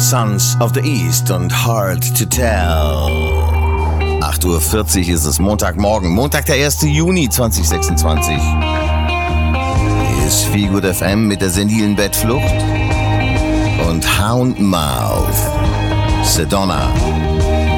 Sons of the East und Hard to Tell. 8:40 Uhr ist es Montagmorgen, Montag der 1. Juni 2026. Hier ist Feelgood FM mit der senilen Bettflucht und Houndmouth, Sedona.